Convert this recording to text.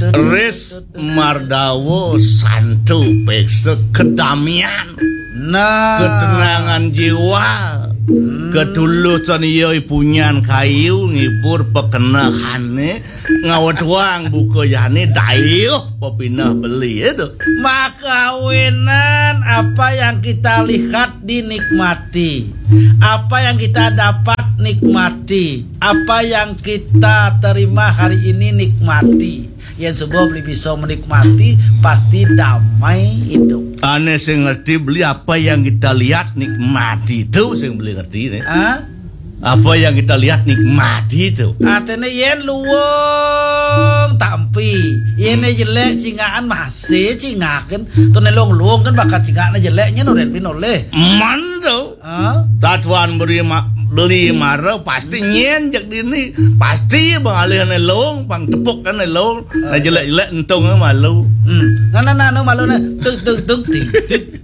Res mardawo santu peksa kedamaian, ketenangan jiwa, ketulusan yoi punyan kayu ngibur pekenahane ngawat wang buka jane dayuh popinah beli itu. Makawinan apa yang kita lihat dinikmati, apa yang kita dapat nikmati, apa yang kita terima hari ini nikmati. Yang sebuah beli bisa menikmati pasti damai hidup. Aneh sing ngerti beli apa yang kita lihat nikmati itu sing beli ngerti nih. Apa yang kita lihat nikmati itu. Atene yen luwung tampi, yen jelek cingaan masih cingaken, tuh nelong luwung kan bakal cingakan jeleknya noden pinoleh. Mando. Satuan beli marah pasti nyenjak dini, pasti mengalih nelong, pang tepuk kan nelong, jelek-jelek entung malu. Nah malu na tung ting.